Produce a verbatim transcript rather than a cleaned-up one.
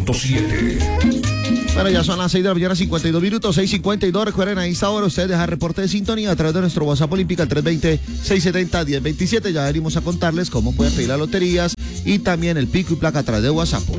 punto siete. Bueno, ya son las seis de la mañana, cincuenta y dos minutos, seis cincuenta y dos. Recuerden, a esta hora ustedes dejan reporte de sintonía a través de nuestro WhatsApp olímpica, el tres dos cero, seis siete cero, uno cero dos siete. Ya venimos a contarles cómo pueden pedir las loterías y también el pico y placa a través de WhatsApp.